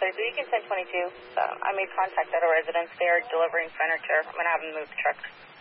sorry, Beacon 1022. I made contact at a residence. They are delivering furniture. I'm going to have them move the truck.